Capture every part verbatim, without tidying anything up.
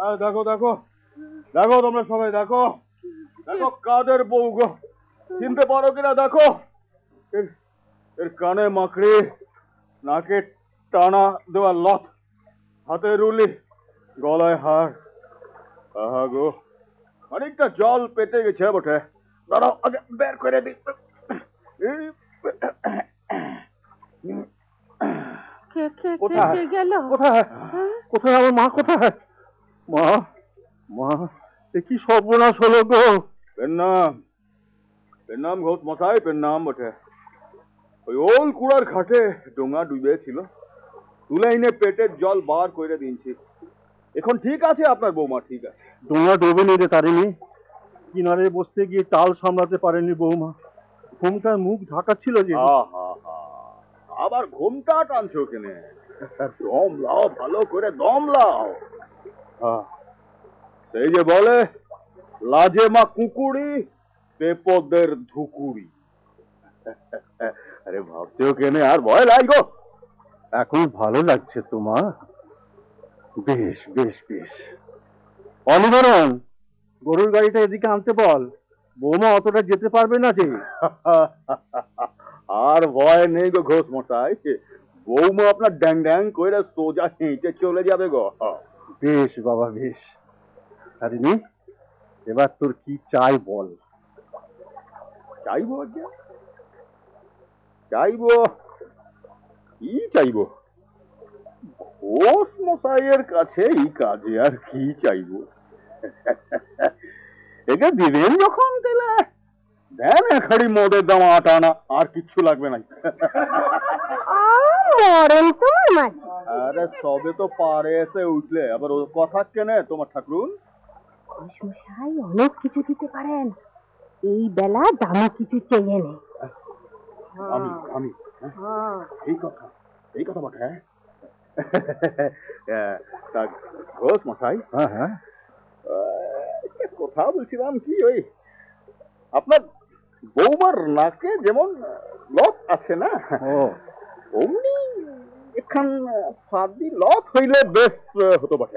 দেখো দেখো দেখো, তোমরা সবাই দেখো দেখো কাদের বউ গো, চিনতে পারো কিনা দেখো। এর এর কানে মাকড়ি, নাকে টানা দেওয়া লত, হাতে রুলি, গলায় হার। আহা গো, খানিকটা জল পেতে গেছে বটে। দাঁড়াও আগে বের করে দিই। কোথায় কোথায় কোথায় আমার মা, কোথায় মা? মা, এ কি সর্বনাশ হলো গো? পেন্নাম পেন্নাম ঘোষ মশাই, পেন্নাম বটে। ওই ওল কুড়ার ঘাটে ডোঙা ডুবেছিল, তুলে এনে পেটের জল বার করে দিয়েছি। এখন ঠিক আছে আপনার বৌমা, ঠিক আছে। ডোঙা ডোবেনি রে তারিণী, কিনারে বসতে গিয়ে টাল সামলাতে পারেনি বৌমা, ঘুমটার মুখ ঢাকা ছিল যে। আবার ঘুমটা টানছো কেনে? দম লাও, ভালো করে দম লাও। সেই যে বলে, লাজে মা কুকুরি, বেপদের ধুকুরি। আরে ভাবতেও কেনে আর ভয় লাগো? এখন ভালো লাগছে তোমার? বেশ বেশ বেশ। অনিবারণ, গরুর গাড়িটা এদিকে আনতে বল, বৌমা অতটা যেতে পারবে না যে। আর ভয় নেই গো ঘোষ মশাই, বৌমা আপনার ড্যাং ড্যাং করে সোজা হেঁটে চলে যাবে গো। বেশ বাবা বেশ। তারিণী, এবার তোর কি চাই বল। চাইবো যে চাইবো কি চাইবো? ঘোষ মশাইয়ের কাছে এই কাজে আর কি চাইবো? একে দিবেন যখন দিলে দেন এক হাড়ি মদের দাম আট আনা, আর কিচ্ছু লাগবে না। আরে সবে তো পারে এসে উঠলে, আবার ওর কথা কেনে তোমার ঠাকুরুন? মশাই অনেক কিছু দিতে পারেন, এই বেলা দামি কিছু চেয়ে নেই। আমি আমি এই কথা এই কথা বটে। তা ঘোষ মশাই, হ্যাঁ হ্যাঁ, কথা বলছিলাম কি, ওই আপনার বৌমার নাকে যেমন লত আছে না, অমনি এখান ফাঁদি লত হইলে বেশ হতো বটে।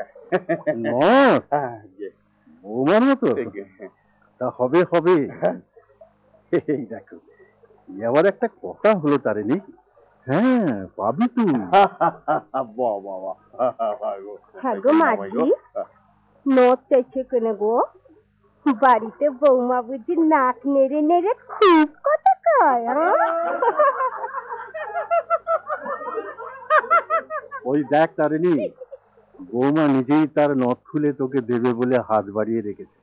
বৌমার মতো তা হবে হবে। এই দেখো, আবার একটা কথা হলো তারিণী। হ্যাঁ, পাবি তুই। নদ চাইছে কেন গো? বাড়িতে বৌমা বুঝি নাক নেড়ে নেড়ে খুব কথা কয়। ওই দেখ তারিণী, বৌমা নিজেই তার নথ খুলে তোকে দেবে বলে হাত বাড়িয়ে রেখেছে।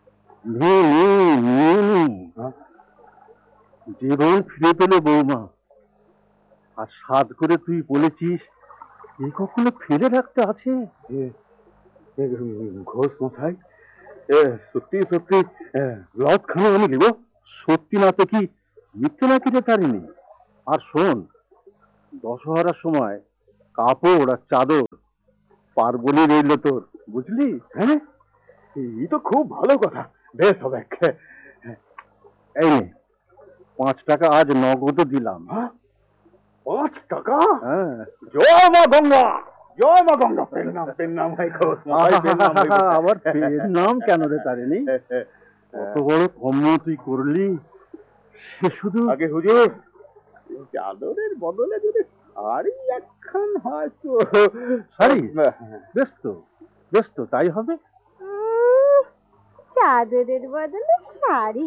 জীবন ফিরে পেলে বৌমা, আর সাধ করে তুই বলেছিস এ কখনো ফেলে রাখতে আছে? ঘোষ মশাই, সত্যি সত্যি লত খানে আমি দেব? সত্যি না তো কি মিথ্যে না কিনে তারিনি। আর শোন, দশহরার সময় কাপড় আর চাদর পার্বণই রইল তোর, বুঝলি? হ্যাঁ, এই তো খুব ভালো কথা। বেশ হবে। এই পাঁচ টাকা আজ নগদ দিলাম। পাঁচ টাকা? হ্যাঁ। জয় মা গঙ্গা, জয় মা গঙ্গা। পেন নাম পেন নাম আবার পেন নাম কেন রে তারিণী? কত বড় কম্য তুই করলি, সে শুধু। আগে হুজুর, চাদরের বদলে যদি শাড়ি একখান হয় তো। শাড়ি? বেশ তো বেশ তো, তাই হবে। চাদরের বদলে শাড়ি?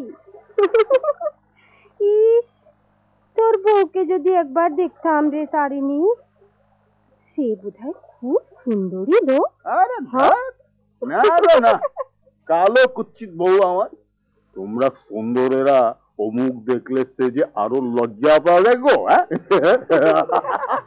ইস, তোর বউকে যদি একবার দেখতাম রে তারিণী, সে বোধহয় খুব সুন্দরী লোক। আরে না, কালো কুচ্ছিত বউ আমার। তোমরা সুন্দরেরা অমুক দেখলে সে যে আরো লজ্জা পাবে গো। হ্যাঁ।